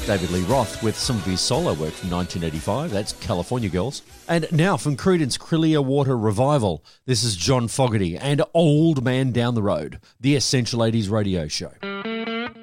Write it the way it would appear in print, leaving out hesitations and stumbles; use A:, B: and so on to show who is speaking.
A: David Lee Roth with some of his solo work from 1985. That's California Girls. And now from Creedence Clearwater Revival, this is John Fogerty and Old Man Down the Road, the Essential 80s radio show.